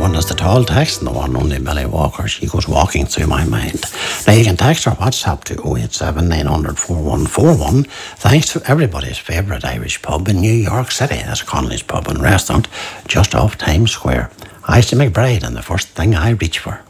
one is the tall text, and the one only Billy Walker. She goes walking through my mind. Now you can text or WhatsApp to 087 900 4141. Thanks to everybody's favourite Irish pub in New York City. That's Connolly's Pub and Restaurant, just off Times Square. I see McBride, and the first thing I reach for.